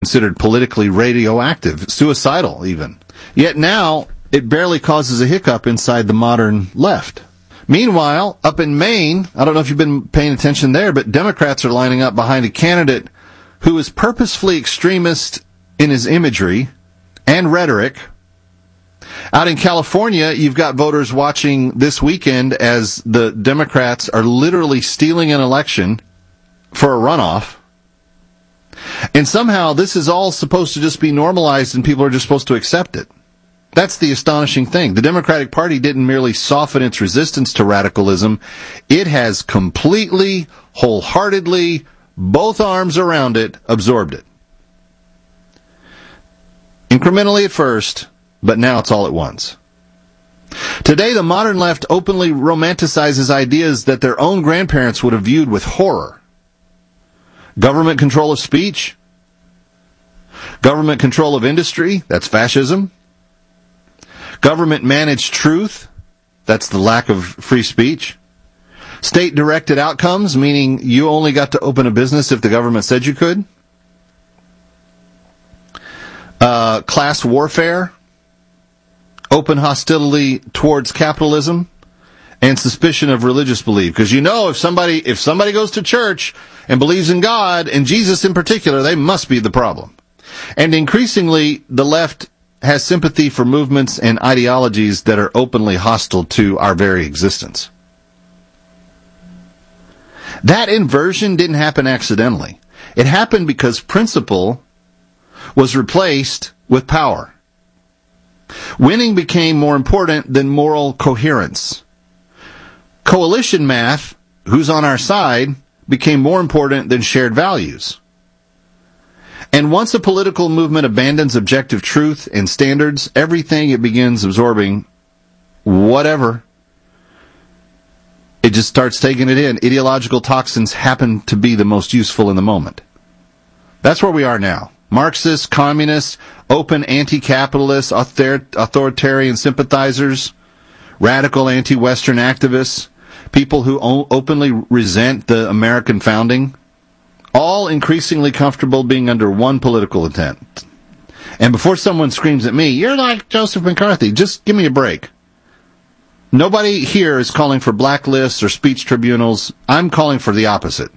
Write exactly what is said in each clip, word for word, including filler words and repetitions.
considered politically radioactive, suicidal even. Yet now, it barely causes a hiccup inside the modern left. Meanwhile, up in Maine, I don't know if you've been paying attention there, but Democrats are lining up behind a candidate who is purposefully extremist in his imagery and rhetoric. Out in California, you've got voters watching this weekend as the Democrats are literally stealing an election for a runoff. And somehow this is all supposed to just be normalized and people are just supposed to accept it. That's the astonishing thing. The Democratic Party didn't merely soften its resistance to radicalism. It has completely, wholeheartedly, both arms around it, absorbed it. Incrementally at first, but now it's all at once. Today, the modern left openly romanticizes ideas that their own grandparents would have viewed with horror. Government control of speech, government control of industry, that's fascism. Government-managed truth, that's the lack of free speech. State-directed outcomes, meaning you only got to open a business if the government said you could. Uh, class warfare, open hostility towards capitalism, and suspicion of religious belief. Because you know if somebody if somebody goes to church and believes in God, and Jesus in particular, they must be the problem. And increasingly, the left has sympathy for movements and ideologies that are openly hostile to our very existence. That inversion didn't happen accidentally. It happened because principle was replaced with power. Winning became more important than moral coherence. Coalition math, who's on our side, became more important than shared values. And once a political movement abandons objective truth and standards, everything it begins absorbing, whatever, it just starts taking it in. Ideological toxins happen to be the most useful in the moment. That's where we are now. Marxists, communists, open anti-capitalists, author- authoritarian sympathizers, radical anti-Western activists, people who o- openly resent the American founding, all increasingly comfortable being under one political intent. And before someone screams at me, you're like Joseph McCarthy, just give me a break. Nobody here is calling for blacklists or speech tribunals. I'm calling for the opposite.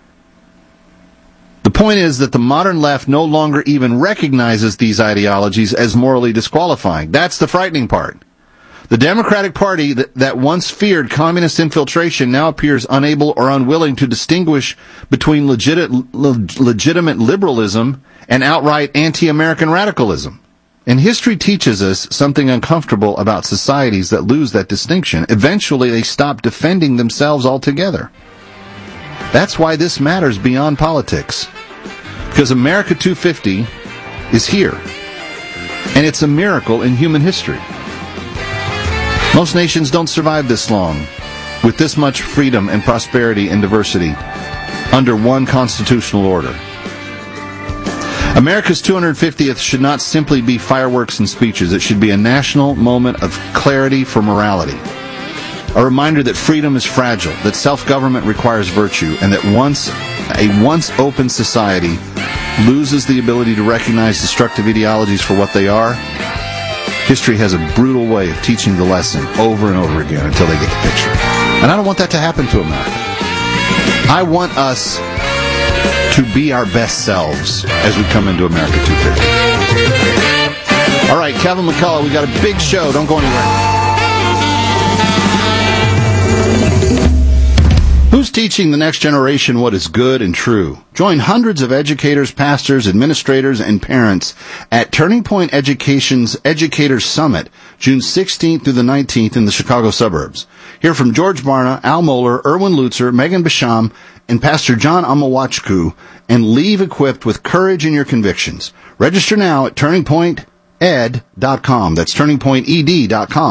The point is that the modern left no longer even recognizes these ideologies as morally disqualifying. That's the frightening part. The Democratic Party that, that once feared communist infiltration now appears unable or unwilling to distinguish between legit, le, legitimate liberalism and outright anti-American radicalism. And history teaches us something uncomfortable about societies that lose that distinction. Eventually, they stop defending themselves altogether. That's why this matters beyond politics. Because America two fifty is here. And it's a miracle in human history. Most nations don't survive this long, with this much freedom and prosperity and diversity, under one constitutional order. America's two hundred fiftieth should not simply be fireworks and speeches. It should be a national moment of clarity for morality. A reminder that freedom is fragile, that self-government requires virtue, and that once a once open society loses the ability to recognize destructive ideologies for what they are, history has a brutal way of teaching the lesson over and over again until they get the picture. And I don't want that to happen to America. I want us to be our best selves as we come into America two fifty. All right, Kevin McCullough, we got a big show. Don't go anywhere. Who's teaching the next generation what is good and true? Join hundreds of educators, pastors, administrators, and parents at Turning Point Education's Educators Summit, June sixteenth through the nineteenth in the Chicago suburbs. Hear from George Barna, Al Mohler, Erwin Lutzer, Megan Basham, and Pastor John Amawachku, and leave equipped with courage in your convictions. Register now at turning point ed dot com. That's turning point ed dot com.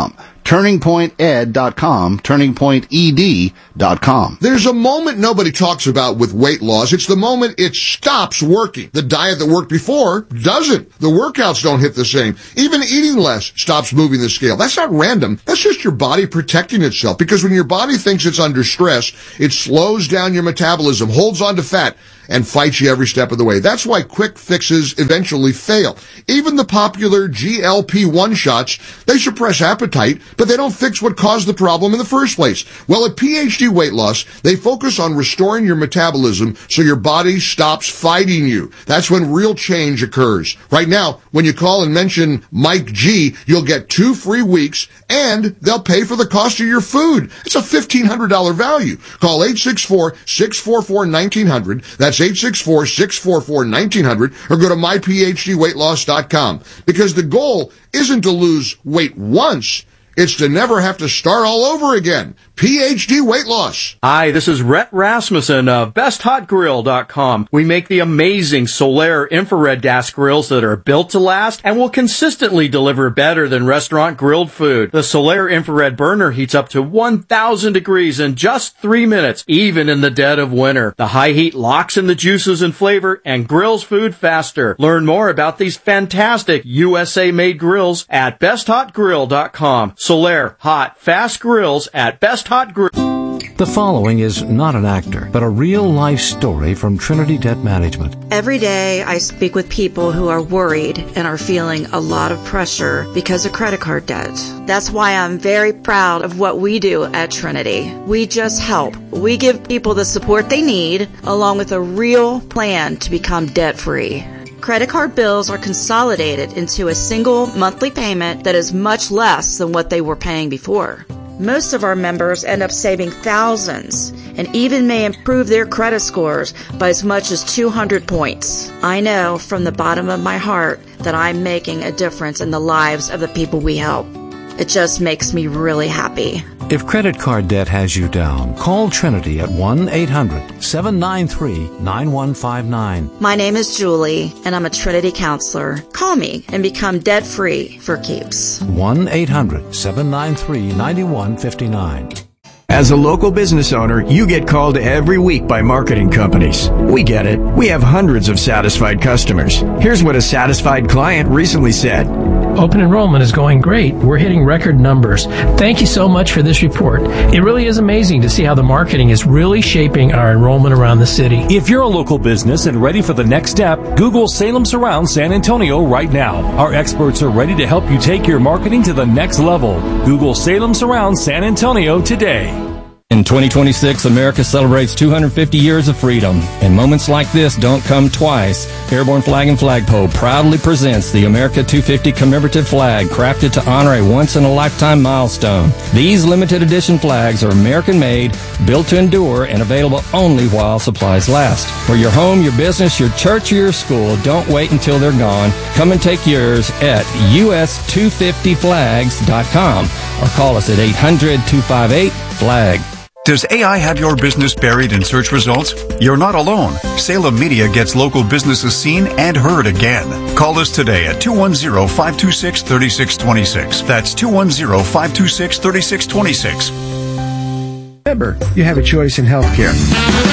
turning point ed dot com, turning point e d dot com. There's a moment nobody talks about with weight loss. It's the moment it stops working. The diet that worked before doesn't. The workouts don't hit the same. Even eating less stops moving the scale. That's not random. That's just your body protecting itself, because when your body thinks it's under stress, it slows down your metabolism, holds on to fat, and fights you every step of the way. That's why quick fixes eventually fail. Even the popular G L P one shots, they suppress appetite, but they don't fix what caused the problem in the first place. Well, at P H D Weight Loss, they focus on restoring your metabolism so your body stops fighting you. That's when real change occurs. Right now, when you call and mention Mike G, you'll get two free weeks, and they'll pay for the cost of your food. It's a fifteen hundred dollars value. Call eight six four, six four four, one nine zero zero. That's eight six four, six four four, one nine zero zero, or go to my p h d weight loss dot com. Because the goal isn't to lose weight once, it's to never have to start all over again. P H D Weight Loss. Hi, this is Rhett Rasmussen of best hot grill dot com. We make the amazing Solaire infrared gas grills that are built to last and will consistently deliver better than restaurant grilled food. The Solaire infrared burner heats up to one thousand degrees in just three minutes, even in the dead of winter. The high heat locks in the juices and flavor and grills food faster. Learn more about these fantastic U S A-made grills at best hot grill dot com. Solaire, hot, fast grills at Best Hot Grill. The following is not an actor, but a real-life story from Trinity Debt Management. Every day I speak with people who are worried and are feeling a lot of pressure because of credit card debt. That's why I'm very proud of what we do at Trinity. We just help. We give people the support they need, along with a real plan to become debt-free. Credit card bills are consolidated into a single monthly payment that is much less than what they were paying before. Most of our members end up saving thousands and even may improve their credit scores by as much as two hundred points. I know from the bottom of my heart that I'm making a difference in the lives of the people we help. It just makes me really happy. If credit card debt has you down, call Trinity at one eight hundred, seven nine three, nine one five nine. My name is Julie, and I'm a Trinity counselor. Call me and become debt-free for keeps. one eight hundred, seven nine three, nine one five nine. As a local business owner, you get called every week by marketing companies. We get it. We have hundreds of satisfied customers. Here's what a satisfied client recently said. Open enrollment is going great. We're hitting record numbers. Thank you so much for this report. It really is amazing to see how the marketing is really shaping our enrollment around the city. If you're a local business and ready for the next step, Google Salem Surround San Antonio right now. Our experts are ready to help you take your marketing to the next level. Google Salem Surround San Antonio today. In twenty twenty-six, America celebrates two hundred fifty years of freedom, and moments like this don't come twice. Airborne Flag and Flagpole proudly presents the America two fifty commemorative flag, crafted to honor a once-in-a-lifetime milestone. These limited edition flags are American-made, built to endure, and available only while supplies last. For your home, your business, your church, or your school, don't wait until they're gone. Come and take yours at U S two fifty flags dot com or call us at eight hundred, two five eight, flag. Does A I have your business buried in search results? You're not alone. Salem Media gets local businesses seen and heard again. Call us today at two one zero, five two six, three six two six. That's two one zero, five two six, three six two six. Remember, you have a choice in healthcare.